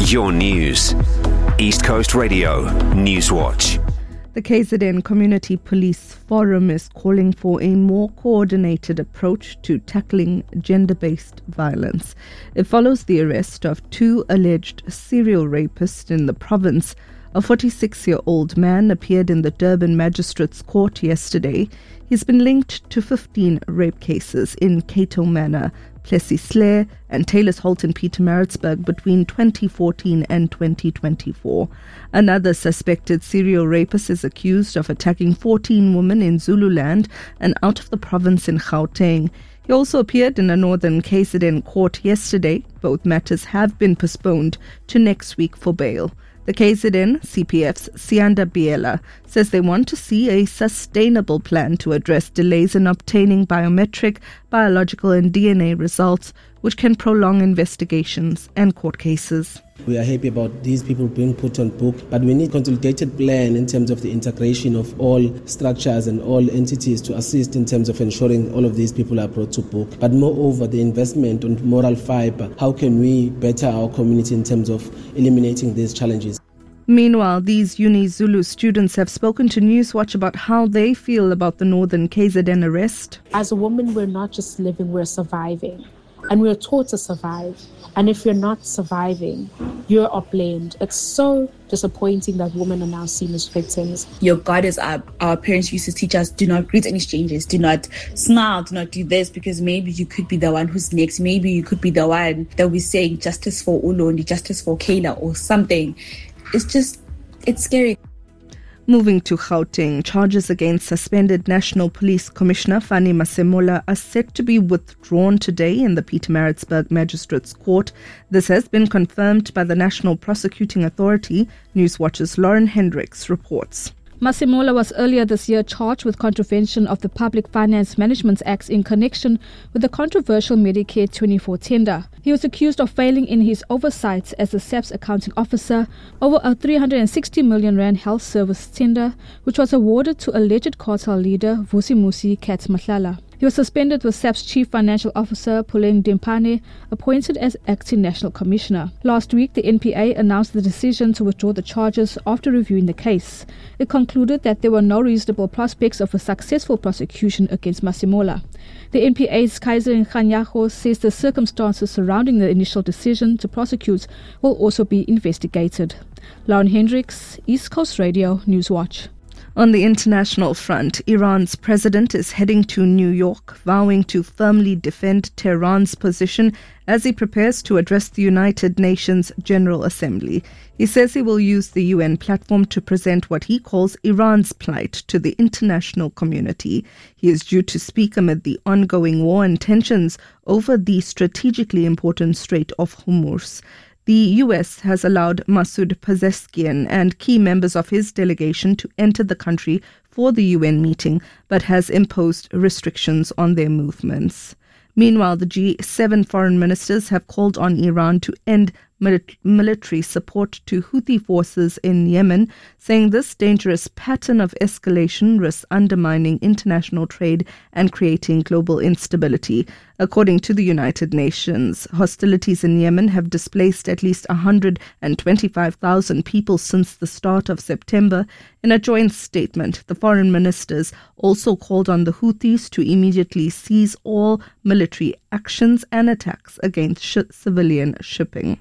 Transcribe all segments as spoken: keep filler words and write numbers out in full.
Your news. East Coast Radio Newswatch. The K Z N Community Police Forum is calling for a more coordinated approach to tackling gender-based violence. It follows the arrest of two alleged serial rapists in the province. A forty-six-year-old man appeared in the Durban Magistrates Court yesterday. He's been linked to fifteen rape cases in Cato Manor, Plessis Slair and Taylor's Holt in Pietermaritzburg between twenty fourteen and twenty twenty-four. Another suspected serial rapist is accused of attacking fourteen women in Zululand and out of the province in Gauteng. He also appeared in a northern K Z N court yesterday. Both matters have been postponed to next week for bail. The K Z N C P F's Sianda Biela says they want to see a sustainable plan to address delays in obtaining biometric, biological and D N A results, which can prolong investigations and court cases. We are happy about these people being put on book, but we need a consolidated plan in terms of the integration of all structures and all entities to assist in terms of ensuring all of these people are brought to book. But moreover, the investment on moral fiber, how can we better our community in terms of eliminating these challenges? Meanwhile, these Uni Zulu students have spoken to Newswatch about how they feel about the northern K Z N arrest. As a woman, we're not just living, we're surviving. And we're taught to survive. And if you're not surviving, you're blamed. It's so disappointing that women are now seen as victims. Your guard is up. Our parents used to teach us, do not greet any strangers, do not smile, do not do this, because maybe you could be the one who's next. Maybe you could be the one that we're saying justice for Ulondi, justice for Kayla or something. It's just, it's scary. Moving to Gauteng, charges against suspended National Police Commissioner Fani Masemola are set to be withdrawn today in the Pietermaritzburg Magistrates Court. This has been confirmed by the National Prosecuting Authority. Newswatch's Lauren Hendricks reports. Masemola was earlier this year charged with contravention of the Public Finance Management Act in connection with the controversial Medicare twenty-four tender. He was accused of failing in his oversight as the S A P's accounting officer over a three hundred sixty million rand health service tender, which was awarded to alleged cartel leader Vusimusi Katsmahlala. He was suspended with S A P's Chief Financial Officer Puleng Dimpane appointed as Acting National Commissioner. Last week, the N P A announced the decision to withdraw the charges after reviewing the case. It concluded that there were no reasonable prospects of a successful prosecution against Masemola. The N P A's Kaiser Khanyago says the circumstances surrounding the initial decision to prosecute will also be investigated. Lauren Hendricks, East Coast Radio Newswatch. On the international front, Iran's president is heading to New York, vowing to firmly defend Tehran's position as he prepares to address the United Nations General Assembly. He says he will use the U N platform to present what he calls Iran's plight to the international community. He is due to speak amid the ongoing war and tensions over the strategically important Strait of Hormuz. The U S has allowed Masoud Pezeshkian and key members of his delegation to enter the country for the U N meeting, but has imposed restrictions on their movements. Meanwhile, the G seven foreign ministers have called on Iran to end military support to Houthi forces in Yemen, saying this dangerous pattern of escalation risks undermining international trade and creating global instability. According to the United Nations, hostilities in Yemen have displaced at least one hundred twenty-five thousand people since the start of September. In a joint statement, the foreign ministers also called on the Houthis to immediately cease all military actions and attacks against sh- civilian shipping.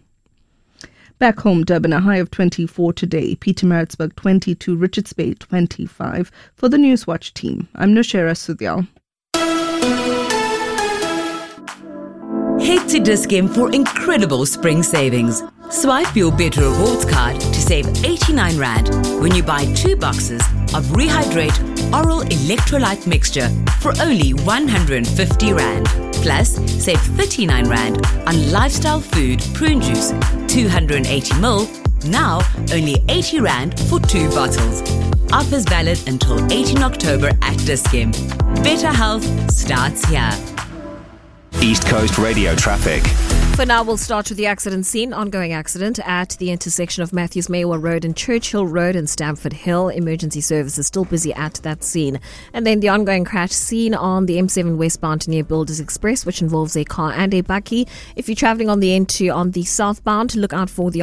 Back home, Durban, a high of twenty-four today, Pietermaritzburg twenty-two, Richards Bay twenty-five. For the Newswatch team, I'm Nushera Sudyal. Head to Dis-Chem for incredible spring savings. Swipe your Better Rewards card to save eighty-nine rand when you buy two boxes of Rehydrate Oral Electrolyte Mixture for only one hundred fifty rand. Plus, save thirty-nine rand on Lifestyle Food Prune Juice, two hundred eighty milliliters, now only eighty rand for two bottles. Offers valid until eighteenth October at Dis-Chem. Better health starts here. East Coast Radio traffic. For now, we'll start with the accident scene. Ongoing accident at the intersection of Matthews Mayowa Road and Churchill Road in Stamford Hill. Emergency services still busy at that scene. And then the ongoing crash scene on the M seven westbound near Builders Express, which involves a car and a bakkie. If you're travelling on the N two on the southbound, look out for the